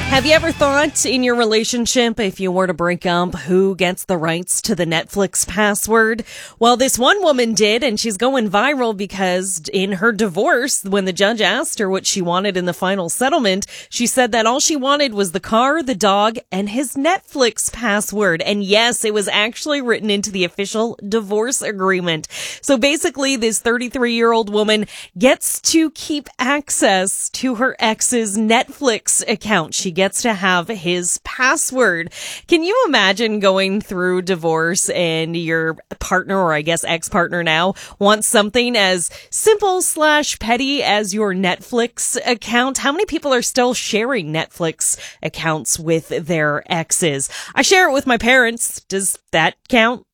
Have you ever thought in your relationship, if you were to break up, who gets the rights to the Netflix password? Well, this one woman did, and she's going viral because in her divorce, when the judge asked her what she wanted in the final settlement, she said that all she wanted was the car, the dog, and his Netflix password. And yes, it was actually written into the official divorce agreement. So basically, this 33-year-old woman gets to keep access to her ex's Netflix account. She gets to have his password. Can you imagine going through divorce and your partner, or I guess ex-partner now, wants something as simple/petty as your Netflix account? How many people are still sharing Netflix accounts with their exes? I share it with my parents. Does that count?